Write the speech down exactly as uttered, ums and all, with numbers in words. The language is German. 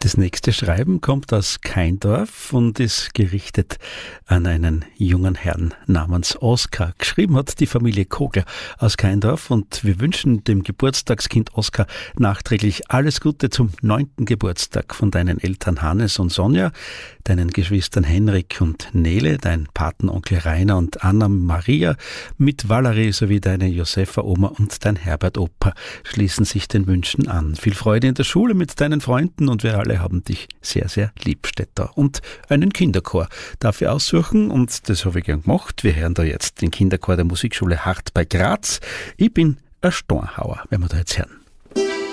Das nächste Schreiben kommt aus Kaindorf und ist gerichtet an einen jungen Herrn namens Oskar. Geschrieben hat die Familie Kogler aus Kaindorf und wir wünschen dem Geburtstagskind Oskar nachträglich alles Gute zum neunten Geburtstag von deinen Eltern Hannes und Sonja, deinen Geschwistern Henrik und Nele, dein Patenonkel Rainer und Anna Maria, mit Valerie sowie deine Josefa Oma und dein Herbert Opa schließen sich den Wünschen an. Viel Freude in der Schule mit deinen Freunden und wir alle haben dich sehr, sehr lieb, steht da. Und einen Kinderchor darf ich aussuchen und das habe ich gern gemacht. Wir hören da jetzt den Kinderchor der Musikschule Hart bei Graz. Ich bin ein Stornhauer, wenn wir da jetzt hören.